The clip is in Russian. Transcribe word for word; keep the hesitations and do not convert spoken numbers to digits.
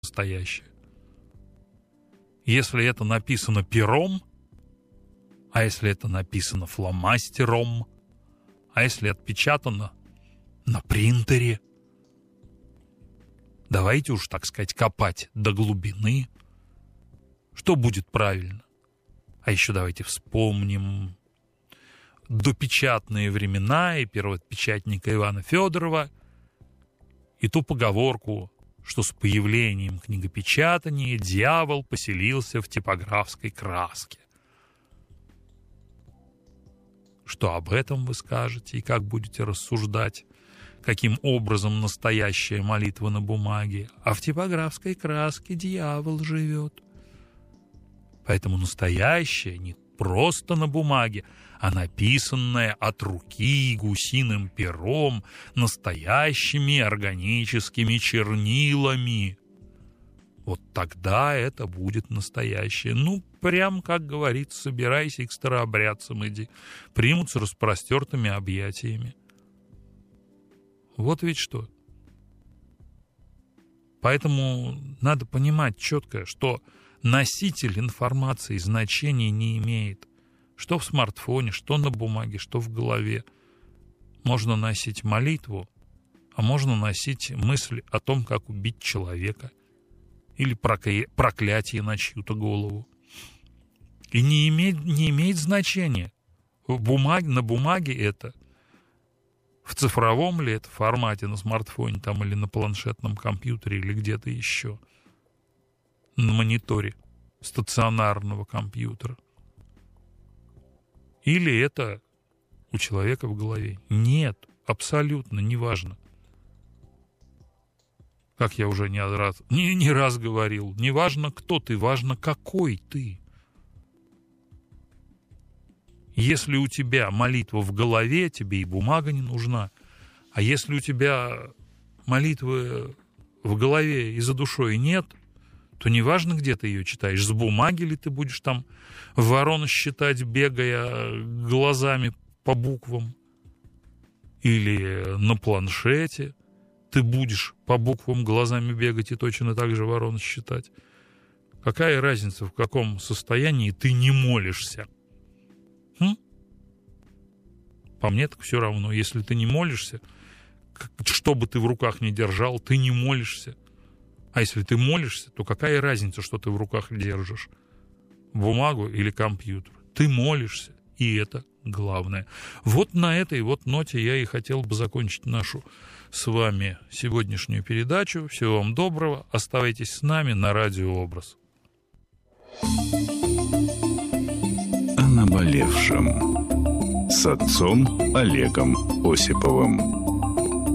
настоящее. Если это написано пером, а если это написано фломастером, а если отпечатано на принтере, давайте уж, так сказать, копать до глубины, что будет правильно. А еще давайте вспомним допечатные времена и первопечатника Ивана Федорова и ту поговорку, что с появлением книгопечатания дьявол поселился в типографской краске. Что об этом вы скажете и как будете рассуждать, каким образом настоящая молитва на бумаге, а в типографской краске дьявол живет. Поэтому настоящая не просто на бумаге, а написанная от руки гусиным пером настоящими органическими чернилами. Вот тогда это будет настоящее. Ну, прям, как говорится, собирайся и к старообрядцам иди. Примут с распростертыми объятиями. Вот ведь что. Поэтому надо понимать четко, что носитель информации значения не имеет. Что в смартфоне, что на бумаге, что в голове. Можно носить молитву, а можно носить мысль о том, как убить человека. Или проклятие на чью-то голову. И не имеет, не имеет значения, в бумаге, на бумаге это, в цифровом ли это формате, на смартфоне там, или на планшетном компьютере, или где-то еще, на мониторе стационарного компьютера. Или это у человека в голове. Нет, абсолютно неважно. Как я уже не раз, не, не раз говорил, не важно, кто ты, важно, какой ты. Если у тебя молитва в голове, тебе и бумага не нужна. А если у тебя молитвы в голове и за душой нет, то неважно, где ты ее читаешь, с бумаги ли ты будешь там ворон считать, бегая глазами по буквам, или на планшете ты будешь по буквам глазами бегать и точно так же ворон считать. Какая разница, в каком состоянии ты не молишься? Хм? По мне так все равно. Если ты не молишься, что бы ты в руках ни держал, ты не молишься. А если ты молишься, то какая разница, что ты в руках держишь? Бумагу или компьютер? Ты молишься, и это главное. Вот на этой вот ноте я и хотел бы закончить нашу с вами сегодняшнюю передачу. Всего вам доброго. Оставайтесь с нами на Радио Образ. О наболевшем с отцом Олегом Осиповым.